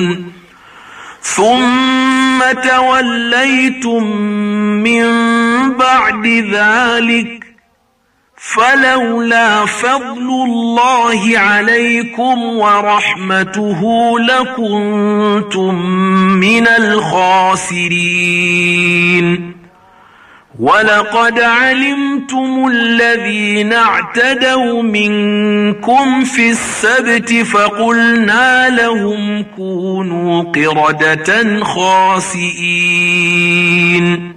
ثم توليتم من بعد ذلك فلولا فضل الله عليكم ورحمته لكنتم من الخاسرين. ولقد علمتم الذين اعتدوا منكم في السبت فقلنا لهم كونوا قردة خاسئين.